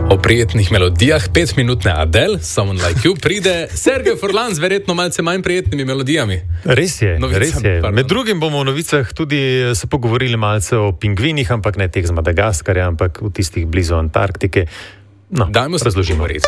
O prijetnih melodijah, 5-minutne Adele, Someone Like You, pride Sergej Furlan z verjetno malce manj prijetnimi melodijami. Res je. Med drugim bomo v novicah tudi se pogovorili malce o pingvinih, ampak ne teh z Madagaskarja, ampak v tistih blizu Antarktike. No, dajmo se razložimo red.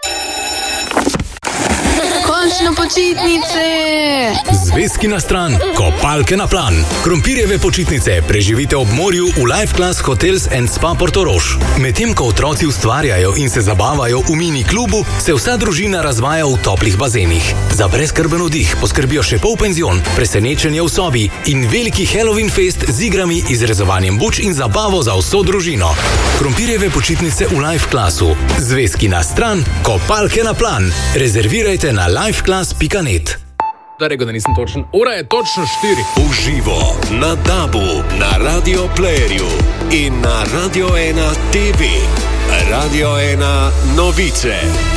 Končno počitnice! Zvezki na stran, kopalke na plan. Krompirjeve počitnice preživite ob morju v Life Class Hotels and Spa Portorož. Medtem ko otroci ustvarjajo in se zabavajo v mini klubu, se vsa družina razvaja v toplih bazenih. Za brezskrben vdih poskrbijo še polpenzion, presenečenje v sobi in veliki Halloween fest z igrami, izrezovanjem buč in zabavo za vso družino. Krompirjeve počitnice v Life Classu. Zvezki na stran, kopalke na plan. Rezervirajte na lifeclass.net. Da rekel, da nisem točen. Ura je točno 4. Uživo na DAB-u, na Radio Playerju in na Radio 1 TV. Radio 1 novice.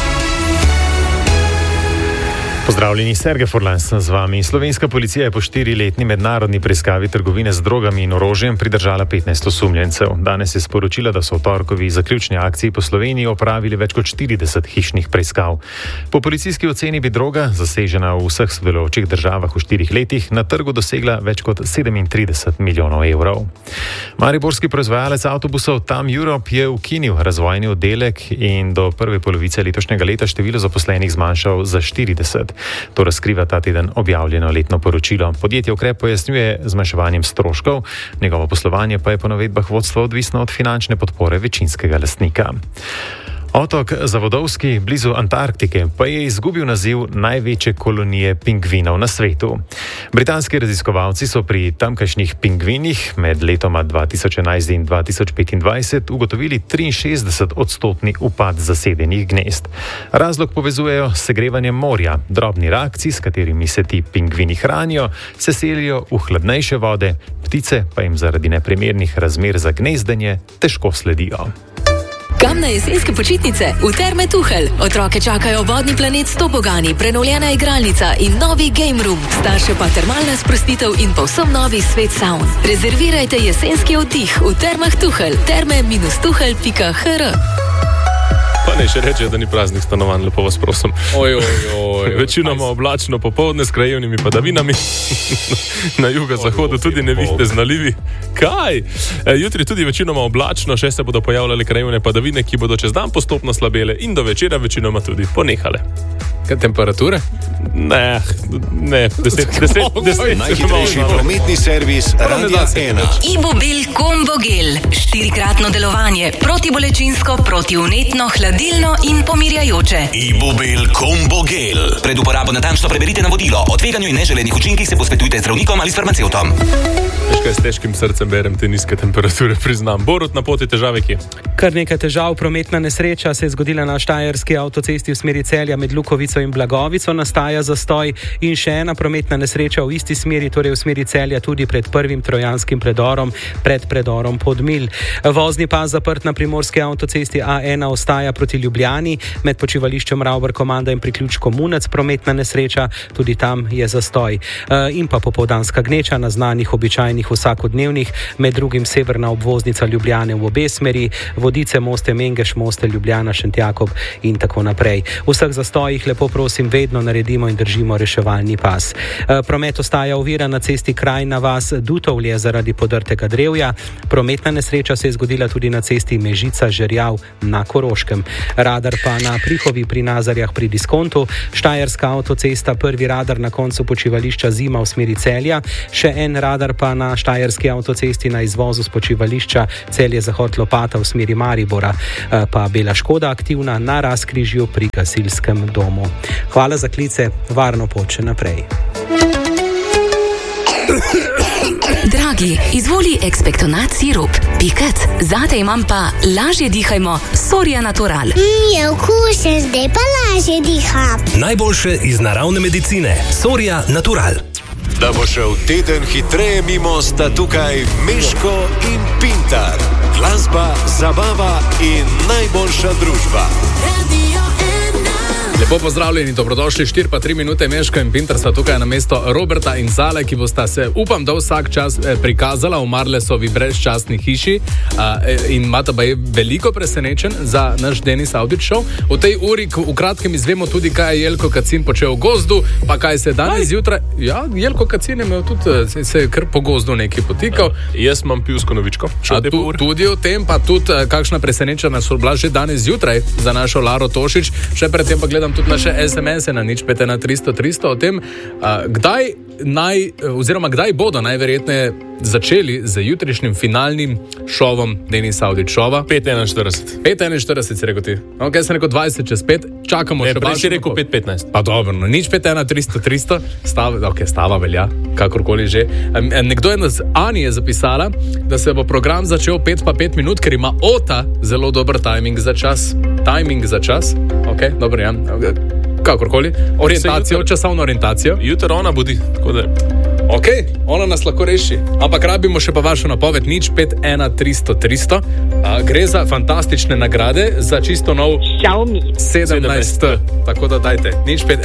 Pozdravljeni, Sergej Furlan sem z vami. Slovenska policija je po 4-letni mednarodni preiskavi trgovine z drogami in orožjem pridržala 15 osumljencev. Danes je sporočila, da so v torkovi zaključni akciji po Sloveniji opravili več kot 40 hišnih preiskav. Po policijski oceni bi droga, zasežena v vseh sodelujočih državah v 4 letih, na trgu dosegla več kot 37 milijonov evrov. Mariborski proizvajalec avtobusov TAM Europe je ukinil razvojni oddelek in do prve polovice letošnjega leta število zaposlenih zmanjšal za 40. To razkriva ta teden objavljeno letno poročilo. Podjetje ukrep pojasnjuje zmanjševanjem stroškov, njegovo poslovanje pa je po navedbah vodstva odvisno od finančne podpore večinskega lastnika. Otok Zavodovski blizu Antarktike pa je izgubil naziv največje kolonije pingvinov na svetu. Britanski raziskovalci so pri tamkajšnjih pingvinih med letoma 2011 in 2025 ugotovili 63% upad zasedenih gnezd. Razlog povezujejo s segrevanjem morja. Drobni rakci, s katerimi se ti pingvini hranijo, se selijo v hladnejše vode, ptice pa jim zaradi neprimernih razmer za gnezdenje težko sledijo. Kam na jesenske počitnice? V Terme Tuhelj. Otroke čakajo vodni planet s tobogani, prenovljena igralnica in novi game room. Starše pa termalna sprostitev in povsem novi svet saun. Rezervirajte jesenski oddih v Termah Tuhelj. terme-tuhelj.hr. Pa ne še reče, da ni praznih stanovanj, lepo vas prosim. Večinoma oblačno popoldne s krajevnimi padavinami. Na jugo-zahodu tudi nevihte z nalivi. Kaj? Jutri tudi večinoma oblačno, še se bodo pojavljale krajevne padavine, ki bodo čez dan postopno slabele in do večera večinoma tudi ponehale. Kaj temperature? Ne, 10. Najhitrejši prometni servis Radia 1. Ibubil Combo Gel. 4-kratno delovanje. Protibolečinsko, protivnetno, hladilno in pomirjajoče. Ibubil Combo Gel. Pred uporabo natančno preberite navodilo. O tveganju in neželenih učinkih se posvetujte z zdravnikom ali s farmacevtom. S težkim srcem berem te nizke temperature, priznam. Borut, na poti težave kje? Kar nekaj težav. Prometna nesreča se je zgodila na štajerski avtocesti v smeri Celja med Lukovico in Blagovico, nastaja zastoj, in še ena prometna nesreča v isti smeri, torej v smeri Celja, tudi pred prvim trojanskim predorom, pred predorom Podmilj. Vozni pas zaprt na primorski avtocesti A1 ostaja proti Ljubljani, med počivališčem Ravbar Komanda in priključkom Munec prometna nesreča, tudi tam je zastoj. In pa popoldanska gneča na znanih običajnih vsakodnevnih, med drugim severna obvoznica Ljubljane v obe smeri, Vodice, Moste, Mengeš, Moste, Ljubljana, Šentjakob in tako naprej. V vseh zastojih lepo prosim vedno naredimo in držimo reševalni pas. Promet ostaja ovira na cesti Krajna vas Dutovlje zaradi podrtega drevja. Prometna nesreča se je zgodila tudi na cesti Mežica Žerjav na Koroškem. Radar pa na Prihovi pri Nazarjah pri Diskontu, štajerska avtocesta, prvi radar na koncu počivališča Zima v smeri Celja, še en radar pa na štajerski avtocesti na izvozu z počivališča Celje Zahod Lopata v smeri Maribora, pa Bela Škoda aktivna na razkrižju pri gasilskem domu. Hvala za klice, varno pot še naprej. Dragi, izvoli Expectonat sirup. Pikat, zate imam pa lažje dihajmo Soria Natural. Je okusen, zdaj pa lažje diham. Najboljše iz naravne medicine. Soria Natural. Da bo šel teden hitreje mimo, sta tukaj Miško in Pintar. Glasba, zabava in najboljša družba. Radio 1. Lepo pozdravljeni, dobrodošli 4:03 minute, Meško in Pinter sta tukaj na mesto Roberta in Zale, ki bosta se, upam, da vsak čas prikazala v Marlesovi brezčasni hiši in imata pa je veliko presenečen za naš Denis Audić show. V tej uri v kratkem izvemo tudi, kaj je Jelko Kacin počel v gozdu, pa kaj se danes zjutraj... Ja, Jelko Kacin je imel tudi, se je kar po gozdu nekaj potikal. Jaz imam pivsko novičko. Tudi o tem, pa tudi kakšna presenečenja so bila že danes zjutraj za našo Laro Tošič. Še predtem pa gledam tudi naše SMS-e na 051 300 o tem, kdaj bodo najverjetneje začeli z jutrišnjim finalnim šovom Denisa Audić šova. 5:41. 5:41 si rekel ti. Ok, sem rekel 20 čez 5. Čakamo še prej si rekel 5:15. Pa dobro, no, 051 300. Stava velja, kakorkoli že. Nekdo je Ani je zapisala, da se bo program začel 5:05 minut, ker ima Ota zelo dober timing za čas. Ok, dobro, ja. Kakorkoli. Orientacijo, časovno orientacijo. Jutro ona budi, tako da... Ok, ona nas lahko reši. Ampak rabimo še pa vašo napoved, 051 300. Gre za fantastične nagrade za čisto nov Xiaomi 17. Tako da dajte, 051